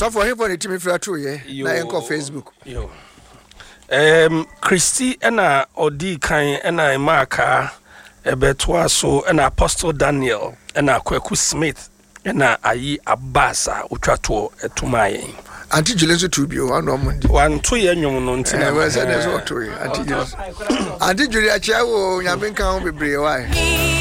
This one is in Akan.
So for him for the team fra true na enko Facebook. Yo. Christy ena odi kan ena Marka ebetoa so ena Apostle Daniel ena Kwaku Smith ena Ayi Abasa utwato etumaye. Auntie Julian so to be one Monday. One 2 year nyum no ntina. Auntie Julian. Auntie Julian chawo nyamenka ho bebre why.